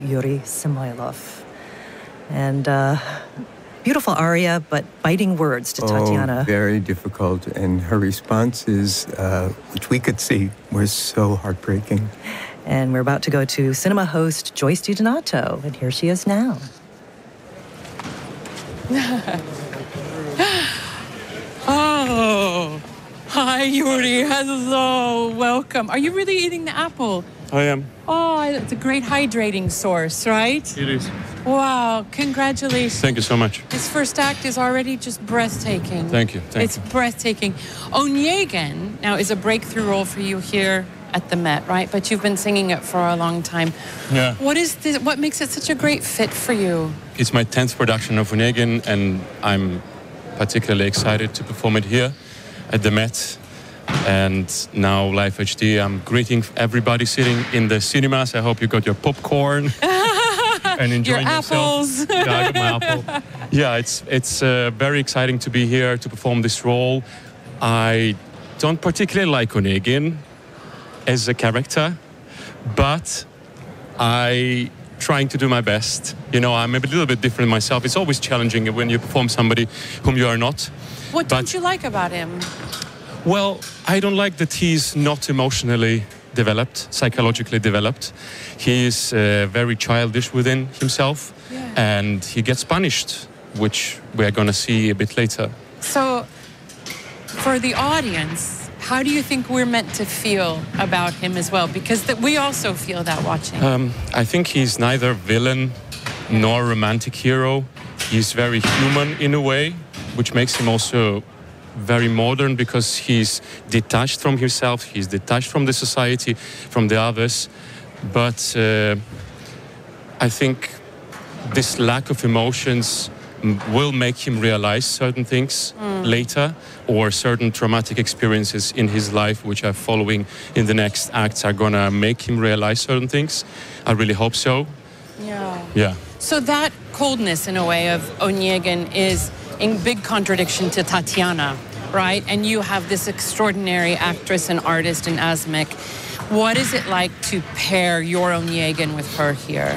Yuri Samoilov. And beautiful aria, but biting words to Tatiana. Very difficult. And her responses, which we could see, were so heartbreaking. And we're about to go to cinema host Joyce DiDonato, and here she is now. Oh, hi, Yuri. Hello, welcome. Are you really eating the apple? I am. Oh, it's a great hydrating source, right? It is. Wow, congratulations. Thank you so much. This first act is already just breathtaking. Thank you. It's breathtaking. Onegin now is a breakthrough role for you here at the Met, right? But you've been singing it for a long time. Yeah. What makes it such a great fit for you? It's my 10th production of Onegin, and I'm particularly excited to perform it here at the Met. And now Live HD. I'm greeting everybody sitting in the cinemas. I hope you got your popcorn and enjoying your yourself. apples. Yeah, I got my apple. Yeah, it's very exciting to be here to perform this role. I don't particularly like Onegin as a character, but I trying to do my best. You know, I'm a little bit different myself. It's always challenging when you perform somebody whom you are not. What don't you like about him? Well, I don't like that he's not emotionally developed, psychologically developed. He is very childish within himself, and he gets punished, which we're going to see a bit later. So, for the audience, how do you think we're meant to feel about him as well? Because we also feel that watching. I think he's neither villain nor romantic hero. He's very human in a way, which makes him also very modern because he's detached from himself, he's detached from the society, from the others. But I think this lack of emotions will make him realize certain things later, or certain traumatic experiences in his life which are following in the next acts are gonna make him realize certain things. I really hope so. Yeah. So that coldness in a way of Onegin is in big contradiction to Tatiana, right? And you have this extraordinary actress and artist in Asmik. What is it like to pair your Onegin with her here?